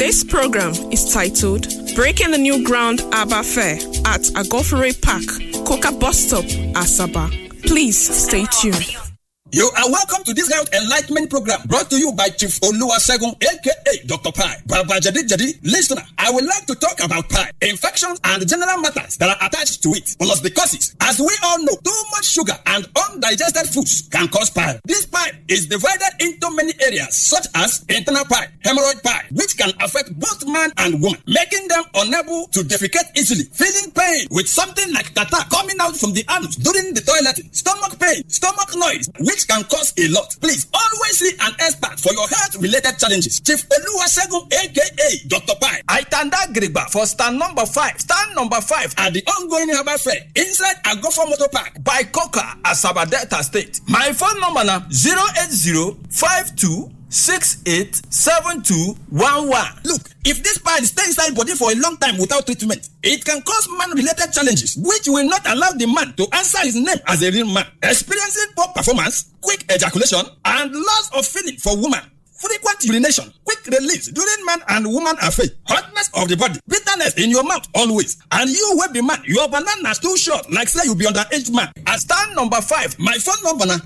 This program is titled Breaking the New Ground Abba Fair at Agofere Park, Coca Bus Stop, Asaba. Please stay tuned. You are welcome to this health enlightenment program brought to you by Chief Oluwasegun, aka Dr. Pi. Baba Jadi. Listener, I would like to talk about pie, infections, and general matters that are attached to it, plus the causes. As we all know, too much sugar and undigested foods can cause pie. This pie is divided into many areas, such as internal pie, hemorrhoid pie, which can affect both man and woman, making them unable to defecate easily, feeling pain with something like catarrh coming out from the anus during the toileting, stomach pain, stomach noise, which can cause a lot. Please always see an expert for your health-related challenges. Chief Oluwasegun, aka Dr. Pi. I tanda Grigba for stand number 5. Stand number 5 at the ongoing Herbal Fair inside Agofere Motor Park by Coca, Asaba Delta State. My phone number now 08052687211. Look, if this pile stays inside body for a long time without treatment, it can cause man-related challenges, which will not allow the man to answer his name as a real man, experiencing poor performance, quick ejaculation, and loss of feeling for woman. Frequent urination, quick release during man and woman affair, hotness of the body, bitterness in your mouth always, and you will be man, your banana too short, like say you be underage man. At stand number 5, my phone number now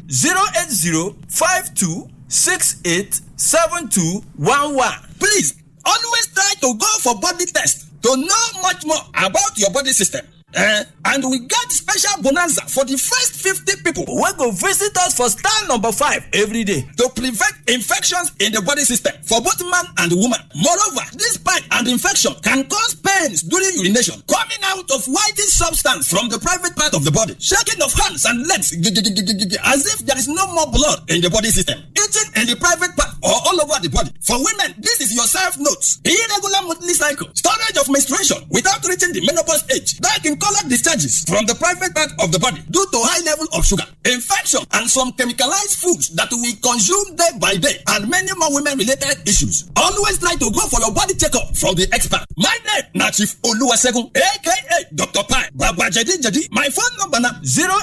08052687211. Please, always try to go for body test to know much more about your body system. And we got special bonanza for the first 50 people who go visit us for stand number 5 every day to prevent infections in the body system for both man and woman. Moreover, this pipe and infection can cause pains during urination, coming out of whitish substance from the private part of the body, shaking of hands and legs as if there is no more blood in the body system, itching in the private part or all over the body. For women, this is your self-notes, irregular monthly cycle, storage of menstruation without reaching the menopause age, that can colored discharges from the private part of the body due to high level of sugar, infection, and some chemicalized foods that we consume day by day, and many more women-related issues. Always try to go for your body checkup from the expert. My name na Chief Oluwasegun, aka Dr. Pi. Baba Jadi. My phone number na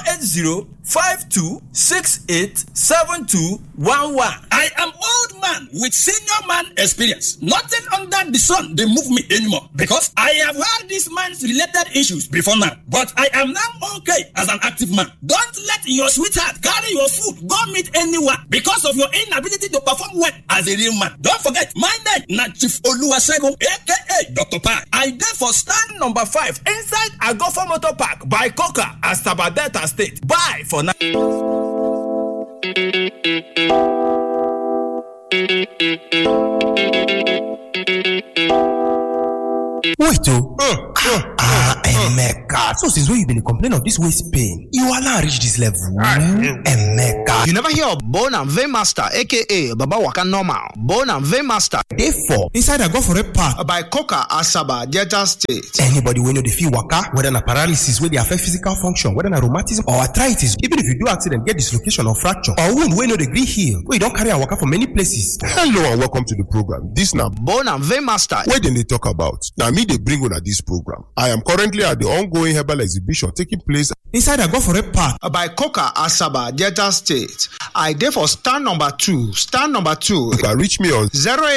08052687211. I am old man with senior man experience. Nothing under the sun they move me anymore, because I have had this man's related issues before now, but I am now okay as an active man. Don't let your sweetheart carry your food go meet anyone because of your inability to perform well as a real man. Don't forget, my name na Chief Oluwasegun, aka Dr. Pi. I dey for stand number 5 inside Agofere Motor Park by Coca, Asaba Delta State. Bye for now. Wait, Emeka. So since when you been complaining of this waist pain, you are now reach this level. Emeka. You never hear of Bone and Vein Master, aka Baba Waka Normal. Bone and Vein Master. Therefore, inside Agofere Park by Coca, Asaba, Delta State. Anybody when you feel waka, whether na paralysis, where they affect physical function, whether na rheumatism or arthritis, even if you do accident, get dislocation or fracture, or wound when you degree heal, where you don't carry a waka from many places. Hello and welcome to the program. This now Bone and Vein Master. Where then they talk about? Now me they bring on at this program. I am currently at the ongoing herbal exhibition taking place inside Agofere Park by Coca, Asaba, Delta State. I therefore stand number 2. Stand number 2. You can reach me on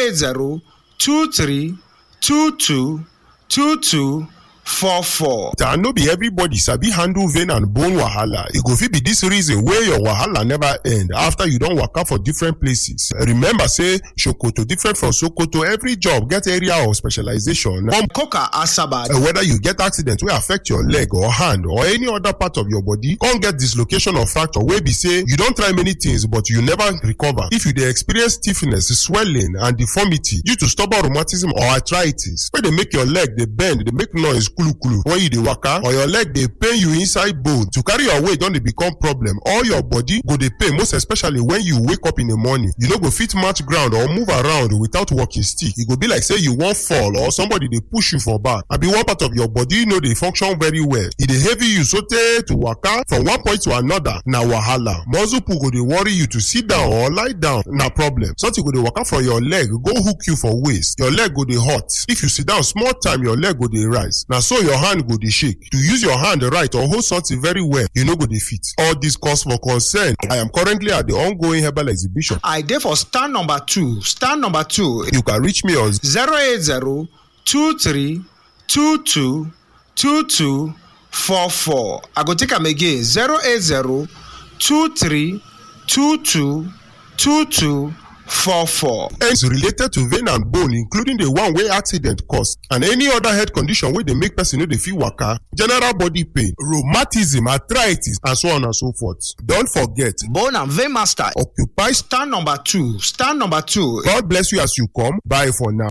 08023222244. That no be everybody sabi handle vein and bone wahala. It go fit be this reason where your wahala never end after you don't work out for different places. Remember, say Sokoto different from Sokoto. Every job get area of specialization. From Coca, Asaba, whether you get accident will affect your leg or hand or any other part of your body, can't get dislocation or fracture. Where be say you don't try many things but you never recover. If you dey experience stiffness, swelling, and deformity due to stubborn rheumatism or arthritis, where they make your leg they bend, they make noise. When you dey waka or your leg dey pain you inside bone, to carry your weight don dey become problem. All your body go dey pain, most especially when you wake up in the morning. You no go fit match ground or move around without walking stick. E go be like say you wan fall or somebody dey push you for back. Abi one part of your body no dey function very well. E dey heavy you sotey to waka from one point to another na wahala. Muscle pull go dey worry you to sit down or lie down na problem. Something go dey waka from your leg go hook you for waist. Your leg go dey hot. If you sit down small time, your leg go dey rise. Na so your hand go dey shake. To use your hand right or hold something very well, you no go dey fit. All this cause for concern. I am currently at the ongoing herbal exhibition. I dey for stand number 2. Stand number 2. You can reach me on 080 23 22 22 44. I go take am again. 080 23 22 22 44. It's related to vein and bone, including the one wey accident cause, and any other health condition wey dey make person no dey fit waka, general body pain, rheumatism, arthritis, and so on and so forth. Don't forget, Bone and Vein Master occupy. stand number 2. Stand number 2. God bless you as you come. Bye for now.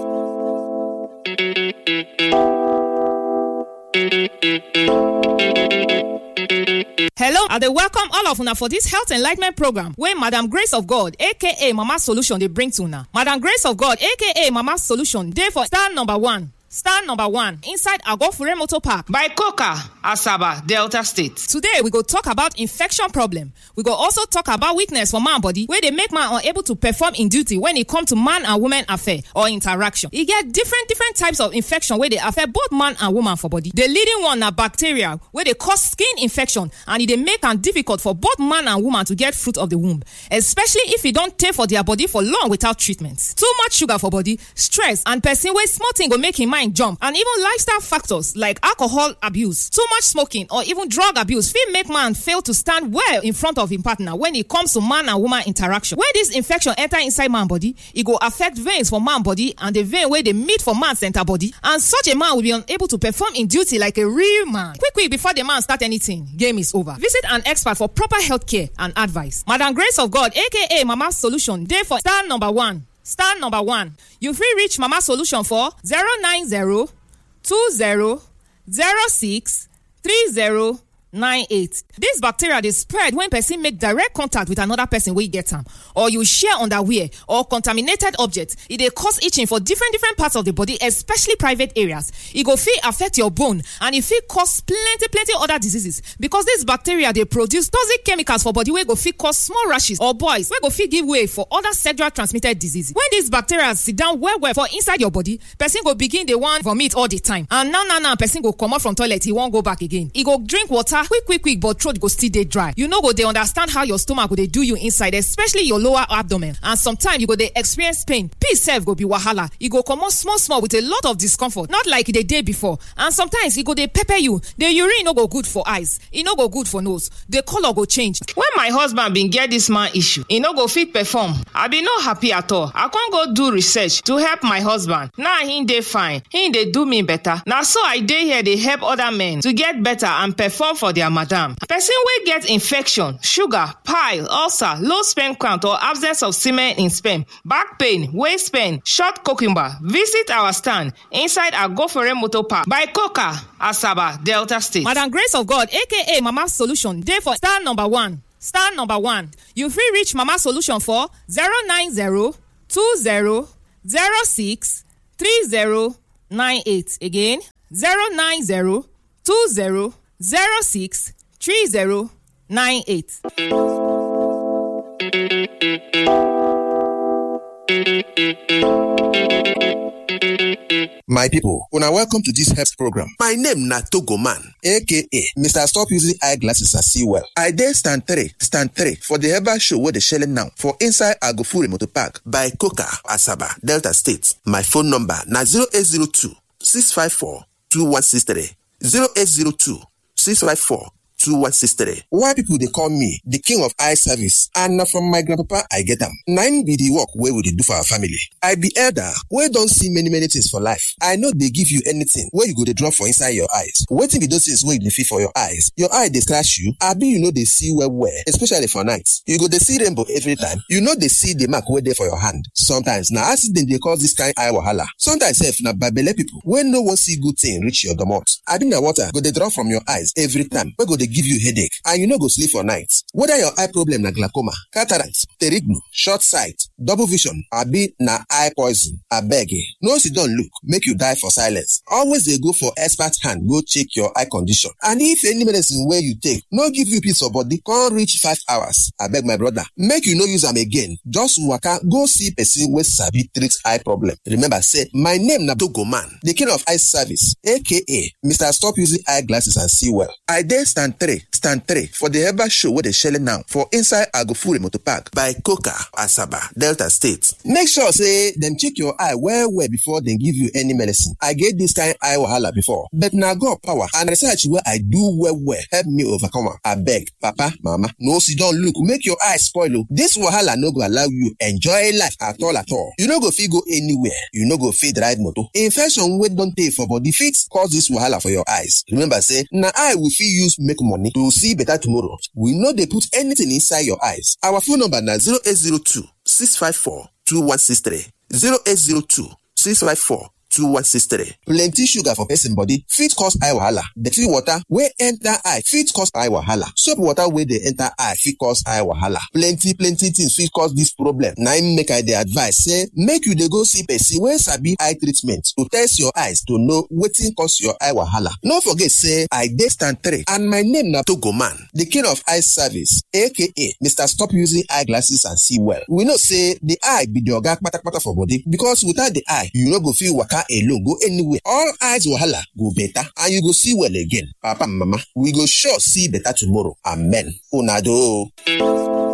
Hello, I dey welcome all of una for this health enlightenment program wey Madam Grace of God aka Mama Solution dey bring to una. Madam Grace of God aka Mama Solution dey for stand number 1. Stand number 1 inside Agofure Motor Park by Coca, Asaba, Delta State. Today we go talk about infection problem. We go also talk about weakness for man body wey dey make man unable to perform in duty when e come to man and woman affair or interaction. E get different types of infection wey dey affect both man and woman for body. The leading one na bacteria wey dey cause skin infection and e dey make am difficult for both man and woman to get fruit of the womb, especially if e don tey for their body for long without treatment. Too much sugar for body, stress, and person wey small thing go make him mind jump, and even lifestyle factors like alcohol abuse, too much smoking, or even drug abuse fit make man fail to stand well in front of him partner when it comes to man and woman interaction. When this infection enter inside man body, e go affect veins for man body and the vein wey dey meet for man center body, and such a man will be unable to perform in duty like a real man. Quick before the man start anything, game is over. Visit an expert for proper health care and advice. Madam Grace of God aka Mama Solution dey for stand number 1. Stand number 1. You fit reach Mama Solution for 090 20 06 30 98. This bacteria dey spread when person make direct contact with another person wey get am, or you share underwear or contaminated object. E dey cause itching for different parts of the body, especially private areas. E go fit affect your bone, and e fit cause plenty other diseases because this bacteria dey produce toxic chemicals for body wey go fit cause small rashes or boils wey go fit give way for other sexual transmitted diseases. When these bacteria sit down well for inside your body, person go begin dey wan vomit all the time, and now person go comot from toilet, he wan go back again. E go drink water quick, but throat go still dey dry. You no go dey understand how your stomach go dey do you inside, especially your lower abdomen, and sometimes you go dey experience pain. Peace sef go be wahala. E go comot small with a lot of discomfort, not like the day before. And sometimes e go dey pepper you. The urine no go good for eyes, e no go good for nose, the color go change. When my husband bin get this man issue, e no go fit perform. I bin no happy at all. I con go do research to help my husband. Now he dey fine, he dey do me better. Na so I dey here dey help other men to get better and perform for their madam. Person wey get infection, sugar, pile, ulcer, low sperm count or absence of semen in sperm, back pain, waist pain, short cucumber, visit our stand inside Agofure Motor Park by Coca, Asaba, Delta State. Madam Grace of God aka Mama Solution dey for stand number 1. Stand number 1. You fit reach Mama Solution for 090 20 06 30 98. Again, 090 20 06 30 98. My people, una welcome to this health program. My name na Togoman, aka Mr. Stop Using Eyeglasses and See Well. I dey stand 3 for the herbal show wey dey shele now for inside Agofure Motor Park by Coca, Asaba, Delta State. My phone number na 0802 654 2163. 0802 654 2163. Why people they call me the king of eye service, and na from my grandpapa I get them. Nine be the work where we do for our family. I be elder, where don't see many things for life. I know they give you anything where you go to drop for inside your eyes. Waiting be those things where you feel for your eyes. Your eye they scratch you. I be you know they see well, especially for nights. You go they see rainbow every time. You know they see the mark where they for your hand. Sometimes now accident they cause this kind eye wahala. Sometimes if na babele people when no one see good thing reach your domot. I be na water go they drop from your eyes every time. Where go they give give you headache and you no go sleep for night. Whether your eye problem na glaucoma, cataract, pterignu, short sight, double vision, abi na eye poison, abeg no sit down look make you die for silence. Always dey go for expert hand go check your eye condition, and if any medicine wey you take no give you peace of body come reach 5 hours, abeg my brother make you no use am again. Just waka go see person wey sabi treat eye problem. Remember say my name na Togoman, the king of eye service, aka Mr. Stop Using Eyeglasses and See Well. I dey stand 3 for the Herbal Show wey dey shele now for inside Agofure Motor Park by Coca, Asaba, Delta State. Make sure say dem check your eye well before dem give you any medicine. I get this kind eye wahala before, but na God power and research wey I do well help me overcome am. Abeg, papa, mama, no sit down look make your eye spoil o. This wahala no go allow you enjoy life at all. You no go fit go anywhere. You no go fit ride motor. Infection wey don tey for body fit cause this wahala for your eyes. Remember say na eye we fit use make money to see better tomorrow. We no dey put anything inside your eyes. Our phone number na 0802 654 2163. 0802 654 2163. Plenty sugar for person body fit cause eye wahala. Dirty water wey enter eye fit cause eye wahala. Soap water wey dey enter eye fit cause eye wahala. Plenty things fit cause this problem. Na im make I dey advise say make you dey go see person wey sabi eye treatment to test your eyes to know wetin cause your eye wahala. No forget say I dey stand 3 and my name na Togoman, the king of eye service, aka Mr. Stop Using Eyeglasses and See Well. We know say the eye be the oga kpatakpata for body, because without the eye you no go fit waka alone go anywhere. All eyes wahala go better and you go see well again. Papa and mama, we go sure see better tomorrow. Amen. Una do.